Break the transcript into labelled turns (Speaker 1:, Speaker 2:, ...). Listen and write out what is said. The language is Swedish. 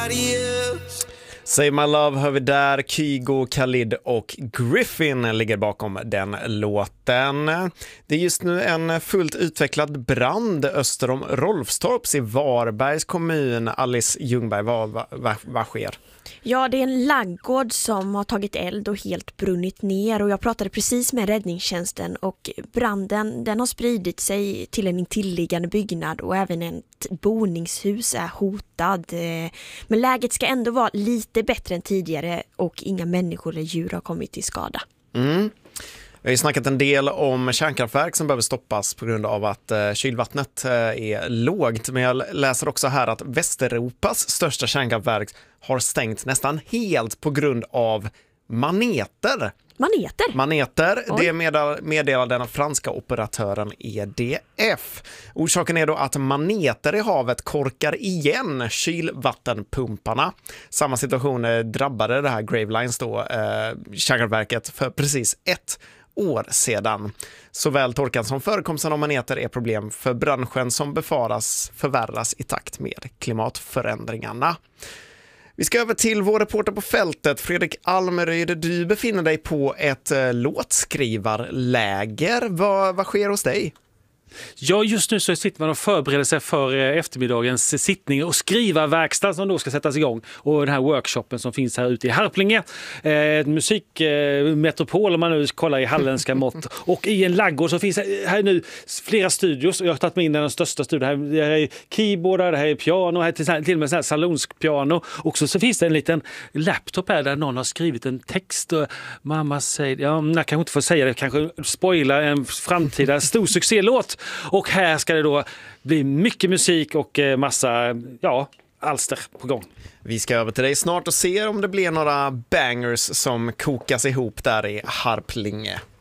Speaker 1: Say My Love hör vi där. Kygo, Khalid och Griffin ligger bakom den låten. Det är just nu en fullt utvecklad brand öster om Rolfstorps i Varbergs kommun. Alice Ljungberg, vad sker?
Speaker 2: Ja, det är en laggård som har tagit eld och helt brunnit ner, och jag pratade precis med räddningstjänsten, och branden den har spridit sig till en intilliggande byggnad och även ett boningshus är hotad. Men läget ska ändå vara lite bättre än tidigare och inga människor eller djur har kommit till skada.
Speaker 1: Vi har ju snackat en del om kärnkraftverk som behöver stoppas på grund av att kylvattnet är lågt. Men jag läser också här att Västeuropas största kärnkraftverk har stängt nästan helt på grund av maneter. Maneter, det meddelar den franska operatören EDF. Orsaken är då att maneter i havet korkar igen kylvattenpumparna. Samma situation drabbade det här Gravelines då, kärnkraftverket, för precis 1 år sedan. Såväl torkan som förekomsten av maneter är problem för branschen som befaras förvärras i takt med klimatförändringarna. Vi ska över till vår reporter på fältet, Fredrik Almeryd. Du befinner dig på ett låtskrivarläger. Vad sker hos dig?
Speaker 3: Ja, just nu så sitter man och förbereder sig för eftermiddagens sittning och skrivarverkstad som då ska sättas igång. Och den här workshopen som finns här ute i Harplinge. Musikmetropol om man nu kollar i halländska mått. Och i en laggård så finns här nu flera studios. Och jag har tagit mig in i den största studion. Här är keyboardar, det här är piano, här är till och med sån här salonspiano. Och så finns det en liten laptop här där någon har skrivit en text. Och mamma säger, jag kanske inte får säga det, kanske spoila en framtida stor succélåt. Och här ska det då bli mycket musik och massa alster på gång.
Speaker 1: Vi ska över till dig snart och se om det blir några bangers som kokas ihop där i Harplinge.